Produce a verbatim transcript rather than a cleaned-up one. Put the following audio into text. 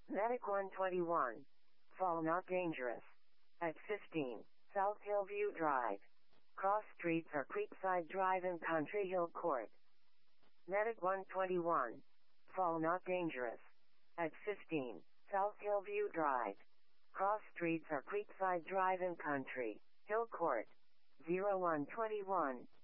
Medic one twenty-one. Fall not dangerous. At fifteen, South Hillview Drive. Cross streets are Creekside Drive and Country Hill Court. Medic one twenty-one. Fall not dangerous. At fifteen, South Hillview Drive. Cross streets are Creekside Drive and Country Hill Court. zero one twenty-one.